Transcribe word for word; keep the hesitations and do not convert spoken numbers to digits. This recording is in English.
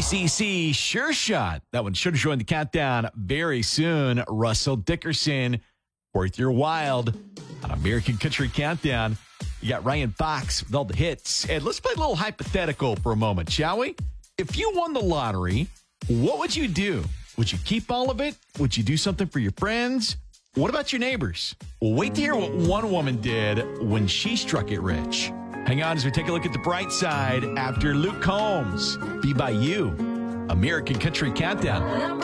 C C Sure Shot. That one should join the countdown very soon. Russell Dickerson, Worth Your Wild on American Country Countdown. You got Ryan Fox with all the hits. And let's play a little hypothetical for a moment, shall we? If you won the lottery, what would you do? Would you keep all of it? Would you do something for your friends? What about your neighbors? Well, wait to hear what one woman did when she struck it rich. Hang on as we take a look at the bright side after Luke Combs. Be By You, American Country Countdown.